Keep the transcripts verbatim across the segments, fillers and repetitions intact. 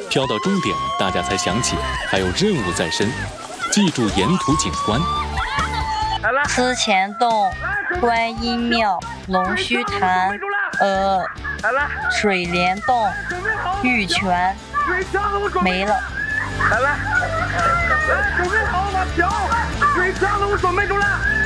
飘到终点，大家才想起还有任务在身，记住沿途景观。 思前洞、观音庙、龙须潭、呃，水帘洞、玉泉，没了。 来来，来，准备好了吗？票，水枪都准备住了。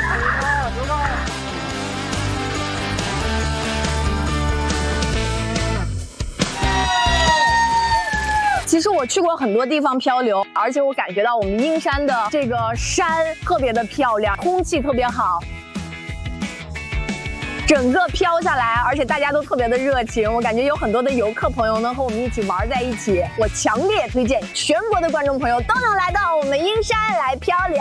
其实我去过很多地方漂流，而且我感觉到我们英山的这个山特别的漂亮，空气特别好，整个飘下来，而且大家都特别的热情，我感觉有很多的游客朋友能和我们一起玩在一起。我强烈推荐全国的观众朋友都能来到我们英山来漂流。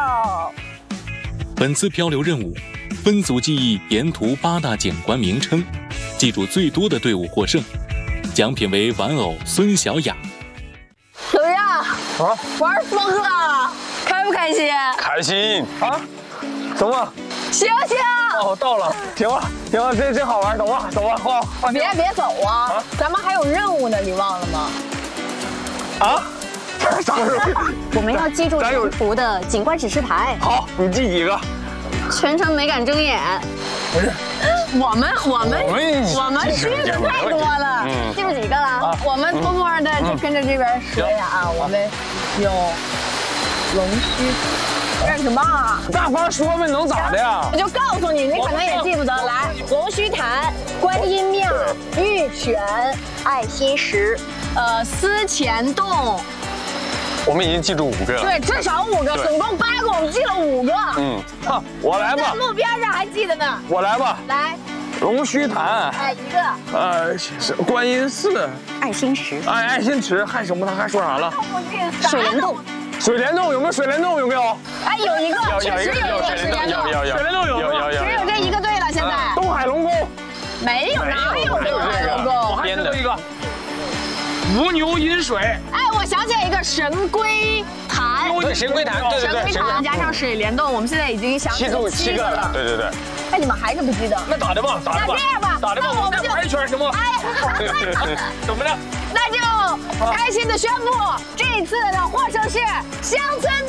本次漂流任务分组记忆沿途八大景观名称，记住最多的队伍获胜，奖品为玩偶孙小雅。 怎么样？ 啊， 玩疯了，开不开心？ 开心啊！走吧， 醒醒！ 哦，到了，停了，停了，这真好玩，走吧，走吧，换换别别走啊！ 啊咱们还有任务呢，你忘了吗？ 啊？啥时候？ 我们要记住沿途的景观指示牌。 好，你记几个？ 全程没敢睁眼。 不是， 我们我们我们我们句子太多了， 嗯记住几个了？ 啊我们默默的就跟着这边说呀啊，我们有龙须干什么啊？ 大方说呗，能咋的呀？ 我就告诉你，你可能也记不得。来，龙须潭、观音庙、玉泉、 爱心石， 呃，思前洞， 我们已经记住五个了。 对，至少五个， 对总共八个，我们记了五个。 嗯，哈，我来吧在，路边上还记得呢。 我来吧。 来， 龙须潭， 哎，一个。 呃，是观音寺， 爱心石， 哎，爱心池，还什么？他还说啥了？ 水帘洞， 水帘洞有没有？水帘洞有没有？ 哎，有一个， 有确实有一个水帘洞， 有有有，水帘洞有有有有， 只有这一个对了，现在东海龙宫没有，哪有东海龙宫？ 我还知道一个无牛饮水。 哎，我想起来一个神龟潭， 对，神龟潭，对对对， 神龟潭加上水帘洞，我们现在已经想起七个七个了七个了。 对对对。 哎，你们还是不记得？ 那咋的吧？咋的吧？ 那这样吧咋的吧？ 那我们就再玩一圈行不？ 哎， 怎么着？ 那就开心的宣布，这次的获胜是乡村队。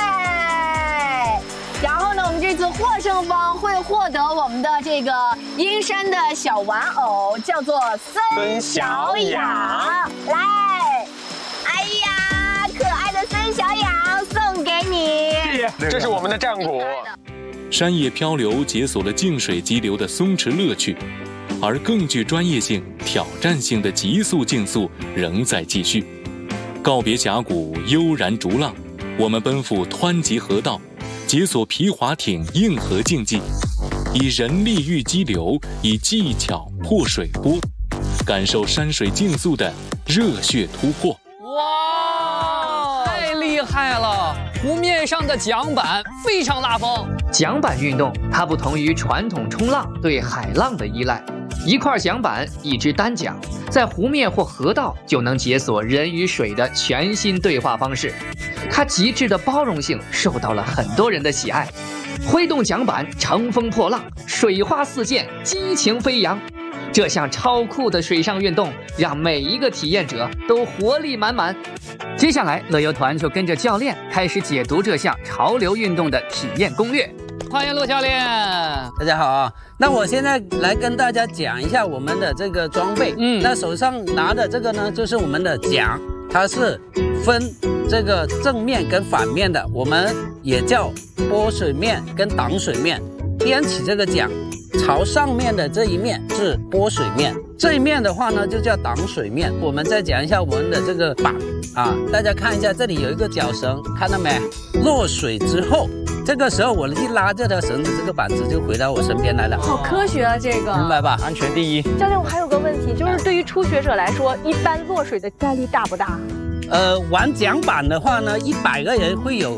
然后呢，我们这次获胜方会获得我们的这个阴山的小玩偶，叫做孙小雅。来，哎呀，可爱的孙小雅送给你。 这是我们的战鼓。 山野漂流解锁了静水激流的松弛乐趣，而更具专业性、挑战性的极速竞速仍在继续。告别峡谷，悠然逐浪，我们奔赴湍急河道，解锁皮划艇硬核竞技，以人力御激流，以技巧破水波，感受山水竞速的热血突破。 哇，太厉害了！湖面上的桨板非常拉风。 桨板运动它不同于传统冲浪对海浪的依赖，一块桨板，一支单桨，在湖面或河道就能解锁人与水的全新对话方式。它极致的包容性受到了很多人的喜爱。挥动桨板，乘风破浪，水花四溅，激情飞扬。这项超酷的水上运动让每一个体验者都活力满满。接下来，乐游团就跟着教练开始解读这项潮流运动的体验攻略。 欢迎陆教练。 大家好啊，那我现在来跟大家讲一下我们的这个装备。嗯，那手上拿的这个呢，就是我们的桨，它是分这个正面跟反面的，我们也叫拨水面跟挡水面。掂起这个桨，朝上面的这一面是拨水面，这一面的话呢就叫挡水面。我们再讲一下我们的这个板啊，大家看一下，这里有一个绞绳，看到没？落水之后，这个时候我一拉这条绳子，这个板子就回到我身边来了。 好科学啊，这个明白吧？ 安全第一。 教练，我还有个问题，就是对于初学者来说，一般落水的概率大不大？ 呃，玩桨板的话呢，一百个人会有